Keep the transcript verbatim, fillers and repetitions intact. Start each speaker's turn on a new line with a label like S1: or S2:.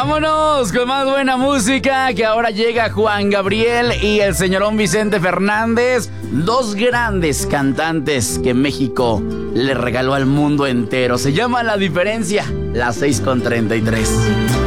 S1: Vámonos con más buena música, que ahora llega Juan Gabriel y el señorón Vicente Fernández, dos grandes cantantes que México le regaló al mundo entero. Se llama La Diferencia, las seis con treinta y tres.